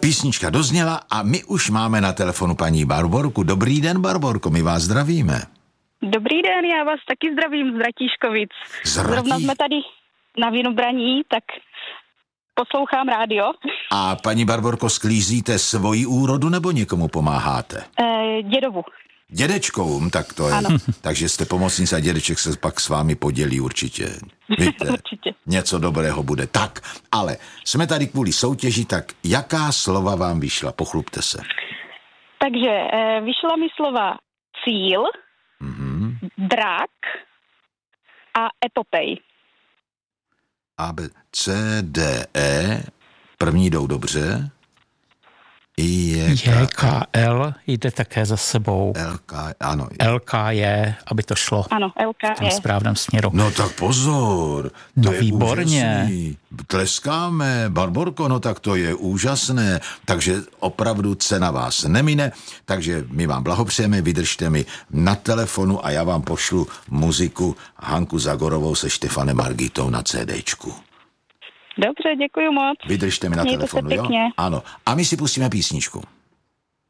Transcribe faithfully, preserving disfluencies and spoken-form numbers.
Písnička dozněla a my už máme na telefonu paní Barborku. Dobrý den, Barborko, my vás zdravíme. Dobrý den, já vás taky zdravím z Ratíškovic. Z Ratí... Zrovna jsme tady na Vinobraní, tak poslouchám rádio. A paní Barborko, sklízíte svoji úrodu nebo někomu pomáháte? E, dědovu. Dědečkou, tak to je. Ano. Takže jste pomocnice a dědeček se pak s vámi podělí určitě. Víte, Určitě. něco dobrého bude. Tak, ale jsme tady kvůli soutěži, tak jaká slova vám vyšla? Pochlubte se. Takže e, vyšla mi slova cíl, Mhm. drak a epopej. A, B, C, D, E. První jdou dobře. I, J, J, K, L jde také za sebou. L, K, ano. L, K, J, aby to šlo Ano, L K v tom E. správném směru. No tak pozor, to No je výborně. úžasný. Tleskáme, Barborko, no tak to je úžasné, takže opravdu cena vás nemine, takže my vám blahopřejeme, vydržte mi na telefonu a já vám pošlu muziku Hanku Zagorovou se Štefanem Margitou na CDčku. Dobře, děkuji moc. Vydržte mi na Mějte se telefonu, jo? pěkně. Ano. A my si pustíme písničku.